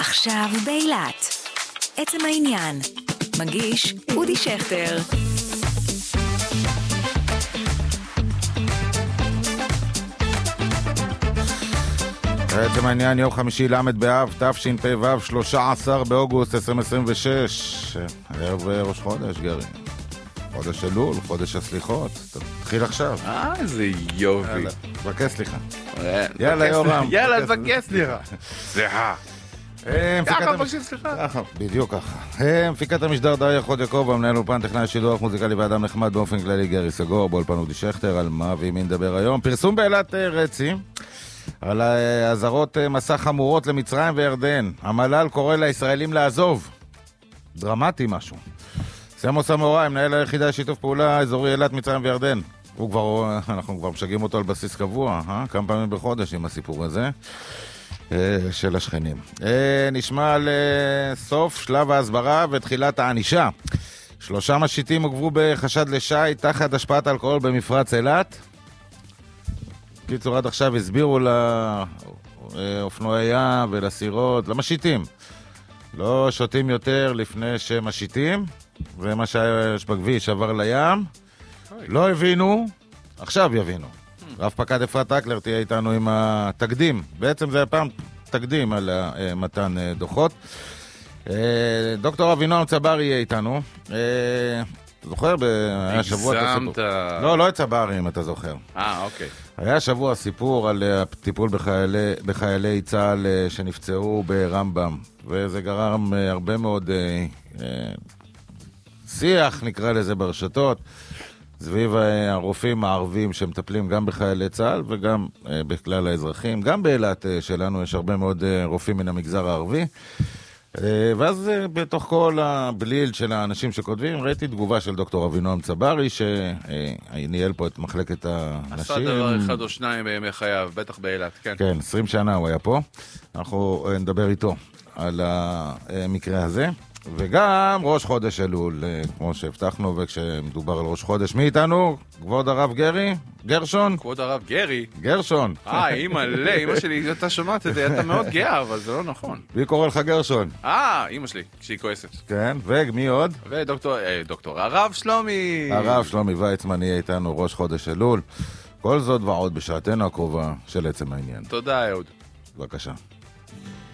עכשיו באילת. עצם העניין. מגיש אודי שכטר. עצם העניין, יום חמישי למד באב, תשפ"ו, 13 באוגוסט 2026. ערב ראש חודש, גרי. חודש אלול, חודש הסליחות. תתחיל עכשיו. איזה יופי. יאללה, תבקש סליחה. יאללה, יורם. יאללה, תבקש סליחה. סליחה. ככה מבקשים סליחה. בדיוק ככה. מפיקת המשדר דריה חוד יעקב, המנהל אולפן טכנאי שידור מוזיקלי ואדם נחמד באופן כללי גרי סגור, באולפן אודי שכטר. על מה ועם מי נדבר היום? פרסום באילת רצי על האזהרות מסע חמורות למצרים וירדן. המל"ל קורא לישראלים לעזוב. דרמטי משהו. סמוס אמוראי, מנהל היחידה לשיתוף פעולה אזורי אילת, מצרים וירדן. אנחנו כבר משגעים אותו על בסיס קבוע, כמה פעמים בחודש עם הסיפור הזה של השכנים. נשמע על סוף שלב ההסברה ותחילת הענישה. 3 משיטים עוכבו בחשד לשי תחת השפעת אלכוהול במפרץ אילת. קיצור, עד עכשיו הסבירו לאופנועי ים ולסירות, למשיטים. לא שותים יותר לפני שמשיטים, ומה שיש בכביש עבר לים. לא הבינו, עכשיו יבינו. רב פקד אפרת אקלר תהיה איתנו עם התקדים. בעצם זה הפעם תקדים על מתן דוחות. דוקטור אבינועם צברי יהיה איתנו. זוכר? היה שבוע את הסיפור. לא את צברי אם אתה זוכר. אוקיי. היה שבוע סיפור על הטיפול בחיילי צה"ל שנפצעו ברמב"ם, וזה גרם הרבה מאוד שיח, נקרא לזה, ברשתות, סביב הרופאים הערבים שמטפלים גם בחיילי צה"ל וגם בכלל האזרחים. גם באילת שלנו יש הרבה מאוד רופאים מן המגזר הערבי. ואז בתוך כל הבליל של האנשים שכותבים, ראיתי תגובה של דוקטור אבינועם צברי, שניהל פה את מחלקת הנשים. עשה דבר אחד או שניים בימי חייו, בטח באילת, כן. כן, 20 שנה הוא היה פה. אנחנו נדבר איתו על המקרה הזה. וגם ראש חודש אלול, כמו שהבטחנו, וכשמדובר על ראש חודש, מי איתנו? כבוד הרב גרי? גרשון? כבוד הרב גרי? גרשון. אמא שלי, אתה שומעת את זה, אתה מאוד גאה, אבל זה לא נכון. מי קורא לך גרשון? אמא שלי, כשהיא כועסת. כן, ומי עוד? ודוקטור הרב שלומי. הרב שלומי ויצמן יהיה איתנו, ראש חודש אלול. כל זאת ועוד בשעתנו הקרובה של עצם העניין. תודה, אהוד. בבקשה.